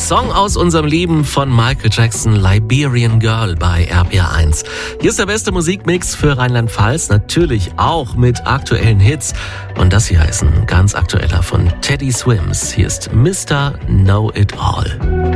Song aus unserem Leben von Michael Jackson, Liberian Girl bei RPR1. Hier ist der beste Musikmix für Rheinland-Pfalz, natürlich auch mit aktuellen Hits. Und das hier ist ein ganz aktueller von Teddy Swims. Hier ist Mr. Know It All.